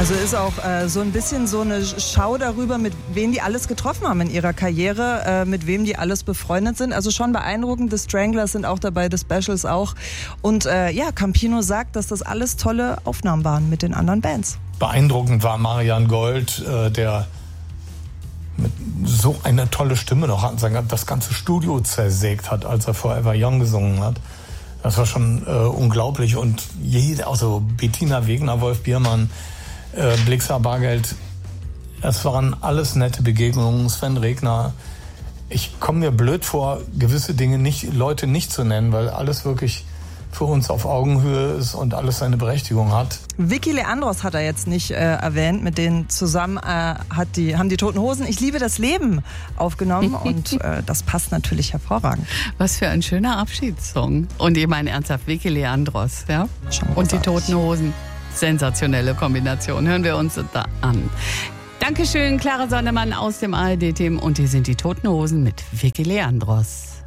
Also ist auch so ein bisschen so eine Schau darüber, mit wem die alles getroffen haben in ihrer Karriere, mit wem die alles befreundet sind. Also schon beeindruckend. The Stranglers sind auch dabei, The Specials auch. Und Campino sagt, dass das alles tolle Aufnahmen waren mit den anderen Bands. Beeindruckend war Marian Gold, der mit so eine tolle Stimme noch hat, das ganze Studio zersägt hat, als er Forever Young gesungen hat. Das war schon unglaublich. Und also Bettina Wegner, Wolf Biermann, Blixa Bargeld, es waren alles nette Begegnungen. Sven Regner. Ich komme mir blöd vor, gewisse Leute nicht zu nennen, weil alles wirklich für uns auf Augenhöhe ist und alles seine Berechtigung hat. Vicky Leandros hat er jetzt nicht erwähnt, mit denen zusammen haben die Toten Hosen Ich liebe das Leben aufgenommen und das passt natürlich hervorragend. Was für ein schöner Abschiedssong. Und ich meine ernsthaft, Vicky Leandros, ja? Und die Toten Hosen. Sensationelle Kombination. Hören wir uns da an. Dankeschön, Clara Sonnemann aus dem ARD-Team. Und hier sind die Toten Hosen mit Vicky Leandros.